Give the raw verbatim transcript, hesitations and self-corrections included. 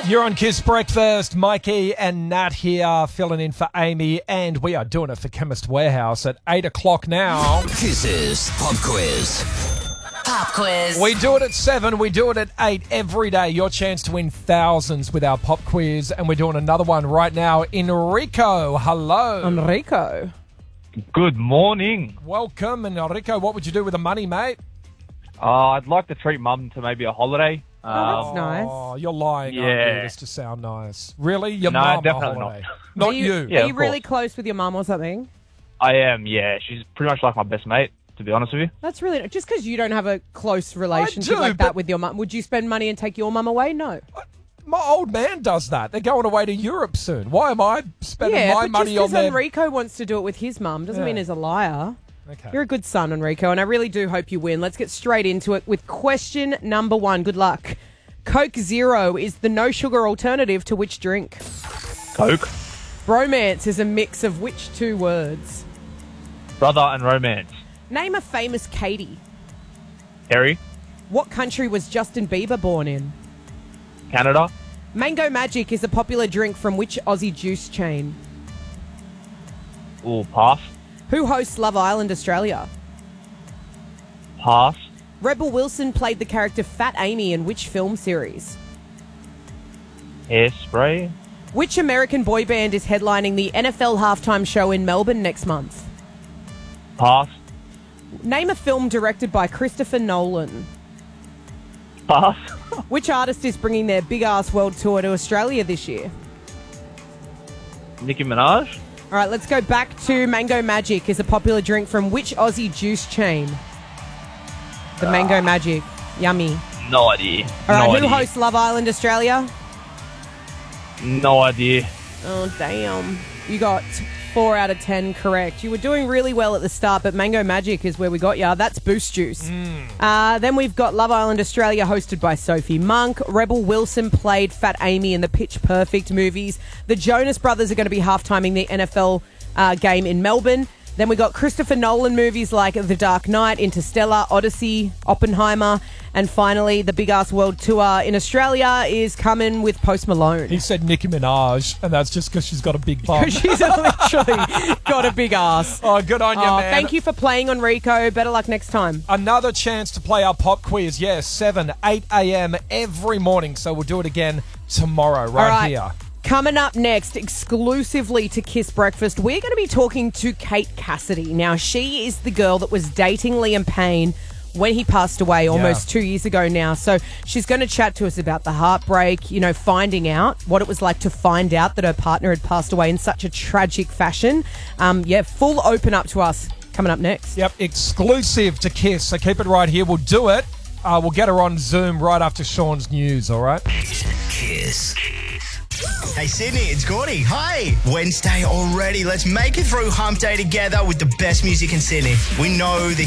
You're on Kiss Breakfast. Mikey and Nat here, filling in for Amy, and we are doing it for Chemist Warehouse at eight o'clock now. Kiss's Pop Quiz. Pop quiz. We do it at seven, we do it at eight every day. Your chance to win thousands with our pop quiz, and we're doing another one right now. Enrico, hello. Enrico. Good morning. Welcome, and Enrico, what would you do with the money, mate? Uh, I'd like to treat Mum to maybe a holiday. Oh, that's Um, nice. Oh, you're lying, aren't Yeah. you? Just to sound nice. Really? Your No, mum a definitely holiday? not. Not Are you. you. Yeah, Are you of really course. close with your mum or something? I am, yeah. She's pretty much like my best mate, to be honest with you. That's really just because you don't have a close relationship do, like but- that with your mum. Would you spend money and take your mum away? No. My old man does that. They're going away to Europe soon. Why am I spending Yeah, my but money just on because their... Enrico wants to do it with his mum doesn't Yeah. mean he's a liar. Okay. You're a good son, Enrico, and I really do hope you win. Let's get straight into it with question number one. Good luck. Coke Zero is the no-sugar alternative to which drink? Coke, Bromance is a mix of which two words? brother and romance. Name a famous Katie. Harry, What country was Justin Bieber born in? Canada, Mango Magic is a popular drink from which Aussie juice chain? ooh, pass, Who hosts Love Island Australia? pass, Rebel Wilson played the character Fat Amy in which film series? hairspray, Which American boy band is headlining the N F L halftime show in Melbourne next month? pass, Name a film directed by Christopher Nolan. pass, Which artist is bringing their big ass world tour to Australia this year? Nicki Minaj, All right, let's go back to Mango Magic is a popular drink from which Aussie juice chain? The Mango Magic. Yummy. no idea. All right, no who idea. hosts Love Island Australia? No idea. Oh, damn. You got four out of ten correct. You were doing really well at the start, but Mango Magic is where we got ya. That's Boost Juice. Uh, then we've got Love Island Australia, hosted by Sophie Monk. Rebel Wilson played Fat Amy in the Pitch Perfect movies. The Jonas Brothers are going to be half-timing the N F L uh, game in Melbourne. Then we got Christopher Nolan movies like The Dark Knight, Interstellar, Odyssey, Oppenheimer, and finally the Big Ass World Tour in Australia is coming with Post Malone. He said Nicki Minaj, and that's just because she's got a big bum. She's literally got a big ass. Oh, good on you, Oh, man. thank you for playing, Enrico. Better luck next time. Another chance to play our pop quiz. Yes, seven, eight a.m. every morning. So we'll do it again tomorrow right, All right. here. Coming up next, exclusively to Kiss Breakfast, we're going to be talking to Kate Cassidy. Now, she is the girl that was dating Liam Payne when he passed away almost two years ago now. So she's going to chat to us about the heartbreak, you know, finding out what it was like to find out that her partner had passed away in such a tragic fashion. Um, yeah, full open up to us coming up next. Yep, exclusive to Kiss. So keep it right here. We'll do it. Uh, we'll get her on Zoom right after Sean's news, all right? Kiss. Hey Sydney, it's Gordy. Hi! Wednesday already. Let's make it through hump day together with the best music in Sydney. We know the